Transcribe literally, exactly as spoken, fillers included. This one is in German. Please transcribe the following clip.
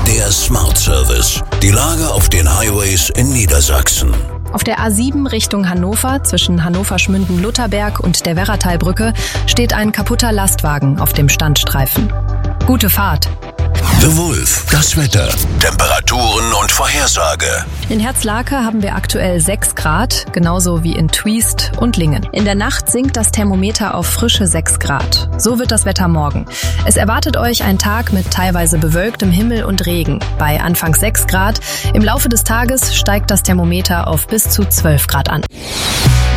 Der Smart Service. Die Lage auf den Highways in Niedersachsen. Auf der A sieben Richtung Hannover, zwischen Hannover-Schmünden-Lutherberg und der Werratalbrücke, steht ein kaputter Lastwagen auf dem Standstreifen. Gute Fahrt. The Wolf. Das Wetter, Temperaturen und Vorhersage. In Herzlake haben wir aktuell sechs Grad, genauso wie in Twiest und Lingen. In der Nacht sinkt das Thermometer auf frische sechs Grad. So wird das Wetter morgen. Es erwartet euch ein Tag mit teilweise bewölktem Himmel und Regen. Bei anfangs sechs Grad. Im Laufe des Tages steigt das Thermometer auf bis zu zwölf Grad an.